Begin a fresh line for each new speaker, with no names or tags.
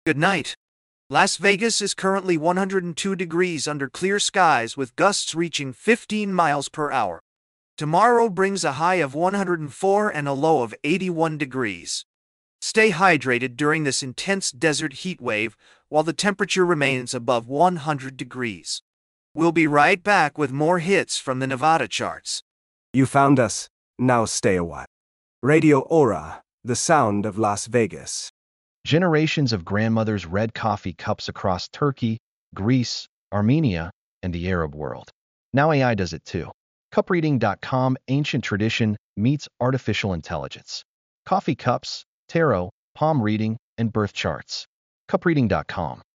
Good night. Las Vegas is currently 102 degrees under clear skies with gusts reaching 15 miles per hour. Tomorrow brings a high of 104 and a low of 81 degrees. Stay hydrated during this intense desert heat wave while the temperature remains above 100 degrees. We'll be right back with more hits from the Nevada charts.
You found us. Now stay a while. Radio Aura, the sound of Las Vegas.
Generations of grandmothers read coffee cups across Turkey, Greece, Armenia, and the Arab world. Now AI does it too. CupReading.com, ancient tradition meets artificial intelligence. Coffee cups, tarot, palm reading, and birth charts. CupReading.com.